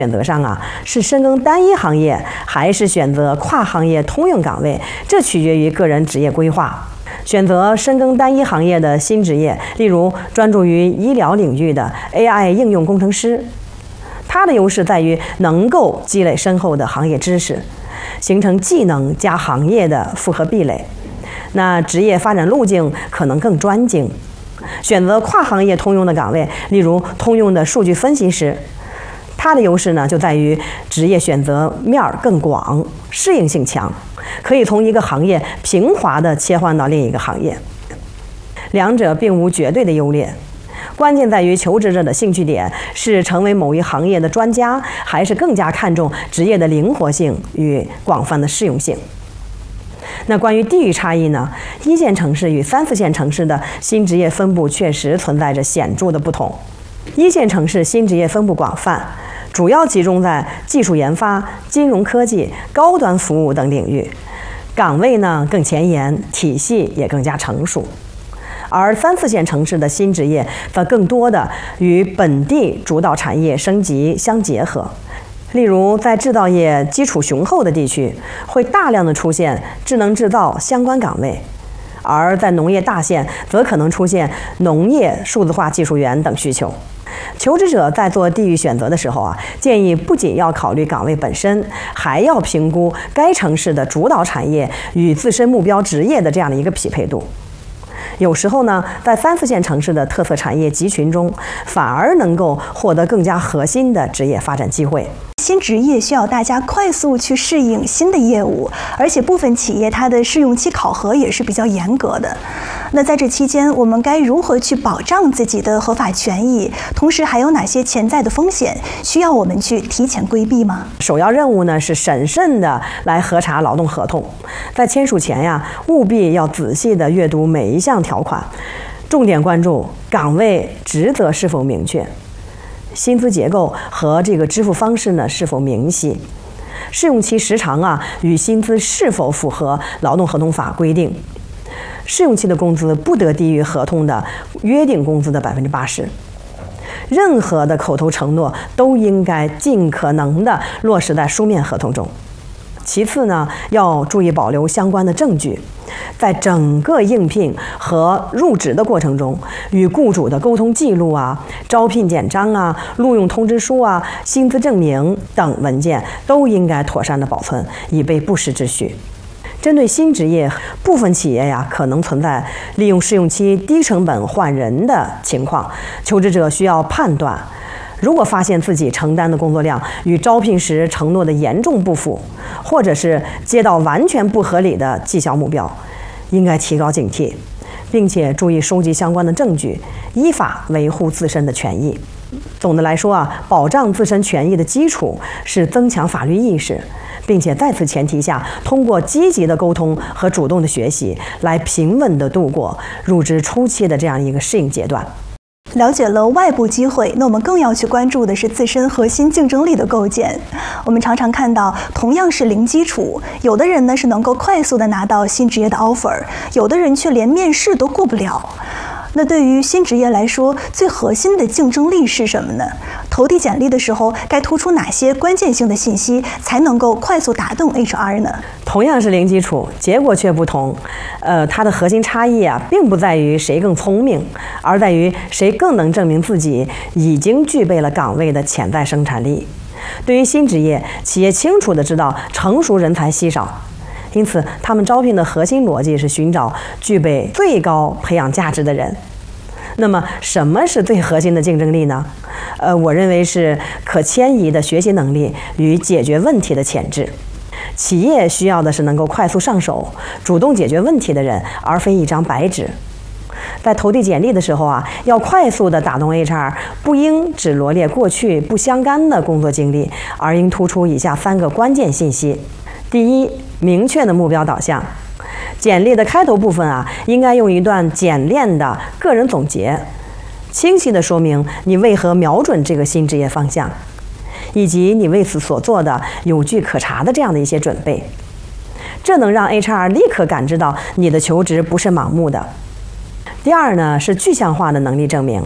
选择上啊，是深耕单一行业，还是选择跨行业通用岗位，这取决于个人职业规划。选择深耕单一行业的新职业，例如专注于医疗领域的 AI 应用工程师，它的优势在于能够积累深厚的行业知识，形成技能加行业的复合壁垒。那职业发展路径可能更专精。选择跨行业通用的岗位，例如通用的数据分析师，它的优势呢就在于职业选择面更广，适应性强，可以从一个行业平滑地切换到另一个行业。两者并无绝对的优劣，关键在于求职者的兴趣点是成为某一行业的专家，还是更加看重职业的灵活性与广泛的适用性。那关于地域差异呢，1线城市与3、4线城市的新职业分布确实存在着显著的不同。1线城市新职业分布广泛，主要集中在技术研发、金融科技、高端服务等领域，岗位呢更前沿，体系也更加成熟。而3、4线城市的新职业则更多的与本地主导产业升级相结合。例如，在制造业基础雄厚的地区，会大量的出现智能制造相关岗位；而在农业大县，则可能出现农业数字化技术员等需求。求职者在做地域选择的时候啊，建议不仅要考虑岗位本身，还要评估该城市的主导产业与自身目标职业的这样的一个匹配度。有时候呢，在3、4线城市的特色产业集群中，反而能够获得更加核心的职业发展机会。 新职业需要大家快速去适应新的业务，而且部分企业它的试用期考核也是比较严格的。那在这期间，我们该如何去保障自己的合法权益？同时还有哪些潜在的风险需要我们去提前规避吗？ 首要任务呢是审慎的来核查劳动合同，在签署前呀，务必要仔细的阅读每一项条款，重点关注岗位职责是否明确，薪资结构和这个支付方式呢是否明晰，试用期时长啊与薪资是否符合劳动合同法规定，试用期的工资不得低于合同的约定工资的80%。任何的口头承诺都应该尽可能的落实在书面合同中。其次呢，要注意保留相关的证据，在整个应聘和入职的过程中，与雇主的沟通记录啊、招聘简章啊、录用通知书啊、薪资证明等文件都应该妥善的保存，以备不时之需。针对新职业，部分企业呀可能存在利用试用期低成本换人的情况，求职者需要判断，如果发现自己承担的工作量与招聘时承诺的严重不符，或者是接到完全不合理的绩效目标，应该提高警惕，并且注意收集相关的证据，依法维护自身的权益。总的来说啊，保障自身权益的基础是增强法律意识，并且在此前提下，通过积极的沟通和主动的学习，来平稳地度过入职初期的这样一个适应阶段。 了解了外部机会，那我们更要去关注的是自身核心竞争力的构建。我们常常看到，同样是零基础，有的人呢是能够快速的拿到新职业的 offer， 有的人却连面试都过不了。那对于新职业来说，最核心的竞争力是什么呢？投递简历的时候，该突出哪些关键性的信息，才能够快速打动 HR 呢？ 同样是零基础，结果却不同。它的核心差异啊，并不在于谁更聪明，而在于谁更能证明自己已经具备了岗位的潜在生产力。对于新职业，企业清楚地知道成熟人才稀少，因此他们招聘的核心逻辑是寻找具备最高培养价值的人。那么什么是最核心的竞争力呢？我认为是可迁移的学习能力与解决问题的潜质。企业需要的是能够快速上手、主动解决问题的人，而非一张白纸。在投递简历的时候啊，要快速的打动 HR， 不应只罗列过去不相干的工作经历，而应突出以下3个关键信息。第一，明确的目标导向。简历的开头部分啊，应该用一段简练的个人总结，清晰地说明你为何瞄准这个新职业方向，以及你为此所做的有据可查的这样的一些准备。这能让 HR 立刻感知到你的求职不是盲目的。第二呢，是具象化的能力证明，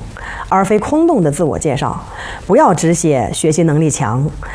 而非空洞的自我介绍。不要只写学习能力强，